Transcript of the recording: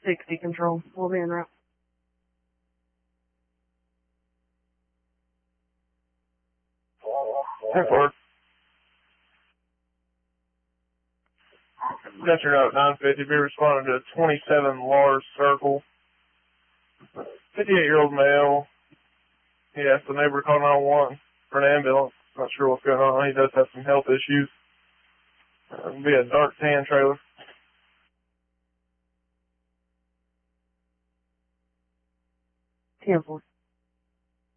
60 control. We'll be en route. Hey, Ford. Got your note 950. Be responding to 27 Lars Circle. 58-year-old male. He asked the neighbor to call 911 for an ambulance. Not sure what's going on. He does have some health issues. It'll be a dark tan trailer. 10-4.